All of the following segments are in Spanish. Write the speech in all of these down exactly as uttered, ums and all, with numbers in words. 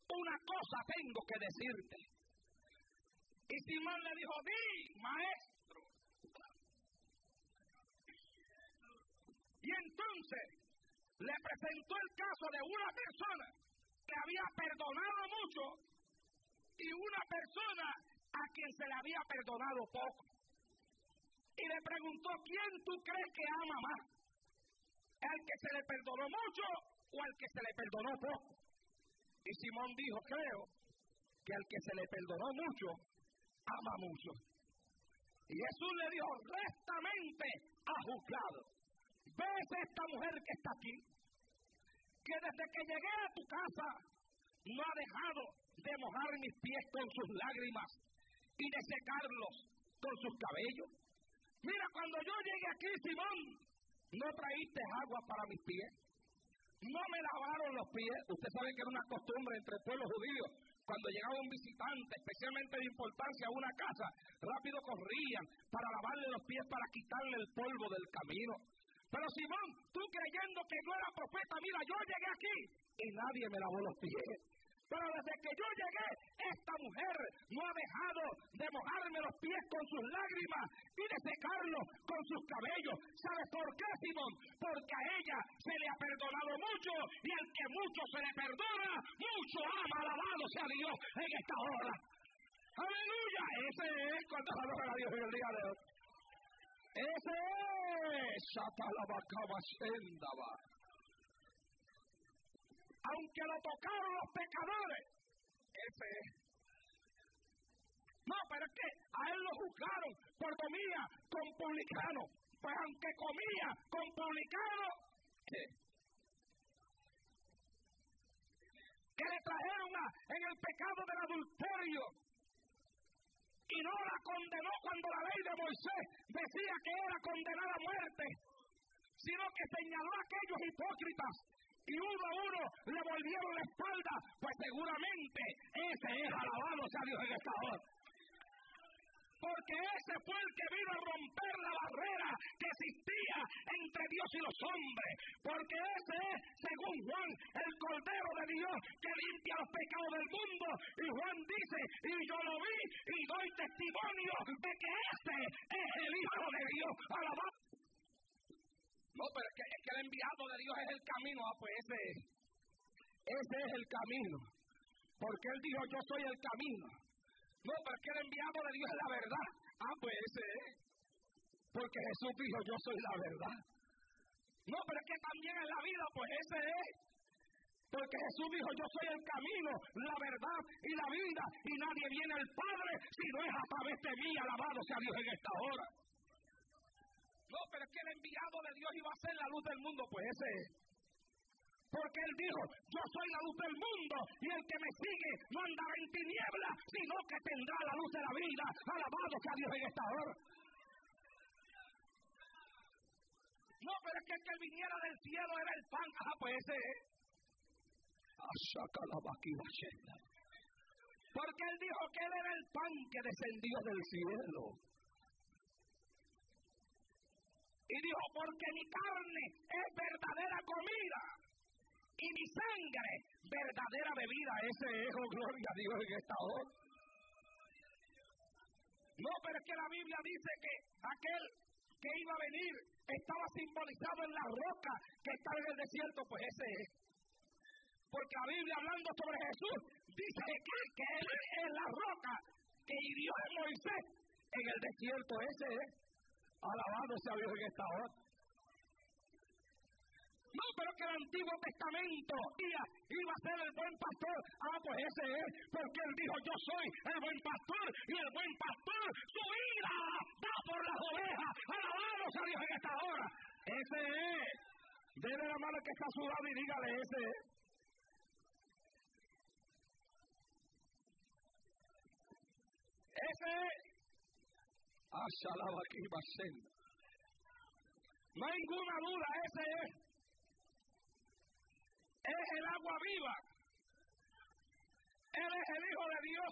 una cosa tengo que decirte. Y Simón le dijo, di, maestro. Y entonces le presentó el caso de una persona que había perdonado mucho y una persona a quien se le había perdonado poco. Y le preguntó, ¿quién tú crees que ama más? ¿El que se le perdonó mucho o el que se le perdonó poco? Y Simón dijo, creo que al que se le perdonó mucho, ama mucho. Y Jesús le dijo, rectamente has juzgado. ¿Ves esta mujer que está aquí? Que desde que llegué a tu casa no ha dejado de mojar mis pies con sus lágrimas y de secarlos con sus cabellos. Mira, cuando yo llegué aquí, Simón, no traíste agua para mis pies, no me lavaron los pies. Usted sabe que era una costumbre entre el pueblo judío. Cuando llegaba un visitante, especialmente de importancia a una casa, rápido corrían para lavarle los pies, para quitarle el polvo del camino. Pero Simón, tú creyendo que yo era profeta, mira, yo llegué aquí y nadie me lavó los pies. Pero desde que yo llegué, esta mujer no ha dejado de mojarme los pies con sus lágrimas y de secarlos con sus cabellos. ¿Sabes por qué, Simón? Porque a ella se le ha perdonado mucho y al que mucho se le perdona, mucho ama. Alabado sea Dios en esta hora. ¡Aleluya! Ese es cuando adora a Dios en el día de hoy. Ese es Satalabacaba Sendaba. Aunque lo tocaron los pecadores, ese es. No, pero es que a él lo juzgaron por comía con publicanos. Pues aunque comía con publicanos, ¿qué? Que le trajeron a, en el pecado del adulterio y no la condenó cuando la ley de Moisés decía que era condenada a muerte, sino que señaló a aquellos hipócritas y uno a uno le volvieron la espalda. Pues seguramente ese es, alabado sea Dios en esta hora. Porque ese fue el que vino a romper la barrera que existía entre Dios y los hombres. Porque ese es, según Juan, el Cordero de Dios que limpia los pecados del mundo. Y Juan dice, y yo lo vi y doy testimonio de que ese es el Hijo de Dios. Alabado. No, pero es que, es que el enviado de Dios es el camino. Ah, pues ese es. Ese es el camino. Porque él dijo, yo soy el camino. No, pero es que el enviado de Dios es la verdad. Ah, pues ese es. Porque Jesús dijo, yo soy la verdad. No, pero es que también en la vida, pues ese es. Porque Jesús dijo, yo soy el camino, la verdad y la vida. Y nadie viene al Padre si no es a través de mí. Alabado sea Dios en esta hora. No, pero es que el enviado de Dios iba a ser la luz del mundo, pues ese es. Porque él dijo, yo soy la luz del mundo y el que me sigue no andará en tinieblas, sino que tendrá la luz de la vida. Alabado sea Dios en esta hora. No, pero es que el que viniera del cielo era el pan. Ah, pues ese es. Porque él dijo que él era el pan que descendió del cielo. Y dijo, porque mi carne es verdadera comida y mi sangre verdadera bebida. Ese es, oh, gloria a Dios en esta hora. No, pero es que la Biblia dice que aquel que iba a venir estaba simbolizado en la roca que estaba en el desierto. Pues ese es. Porque la Biblia, hablando sobre Jesús, dice que, que él es la roca que hirió a Moisés en el desierto. Ese es. Alabado sea Dios en esta hora. No, pero que el Antiguo Testamento iba, iba a ser el buen pastor. Ah, pues ese es, porque él dijo, yo soy el buen pastor, y el buen pastor su vida da por las ovejas. Alabado sea Dios en esta hora. Ese es. Dele la mano que está a su lado y dígale, ese es. Ese es. No hay ninguna duda, ese es. Es el agua viva. Él es el Hijo de Dios.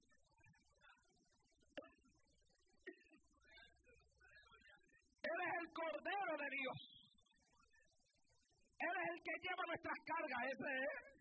Él es el Cordero de Dios. Él es el que lleva nuestras cargas, ese es.